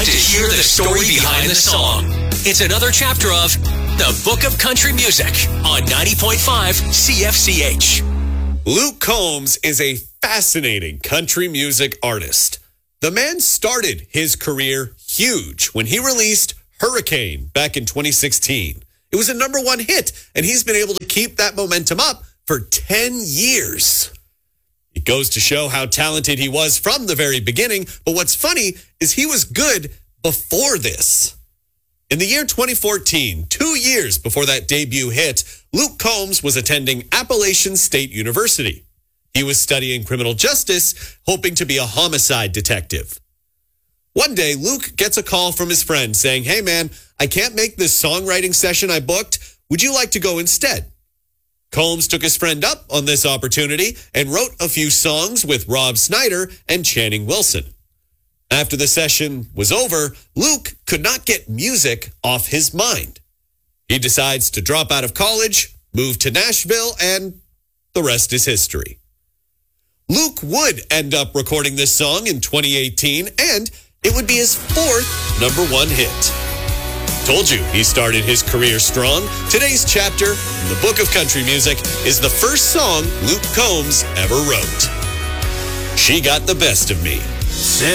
to hear the story behind the song. It's another chapter of The Book of Country Music on 90.5 CFCH. Luke Combs is a fascinating country music artist. The man started his career huge when he released Hurricane back in 2016. It was a #1 hit, and he's been able to keep that momentum up for 10 years. It goes to show how talented he was from the very beginning, but what's funny is he was good before this. In the year 2014, 2 years before that debut hit, Luke Combs was attending Appalachian State University. He was studying criminal justice, hoping to be a homicide detective. One day, Luke gets a call from his friend saying, "Hey man, I can't make this songwriting session I booked. Would you like to go instead?" Combs took his friend up on this opportunity and wrote a few songs with Rob Snyder and Channing Wilson. After the session was over, Luke could not get music off his mind. He decides to drop out of college, move to Nashville, and the rest is history. Luke would end up recording this song in 2018, and it would be his 4th #1 hit. Told you he started his career strong. Today's chapter in the Book of Country Music is the first song Luke Combs ever wrote. She Got the Best of Me.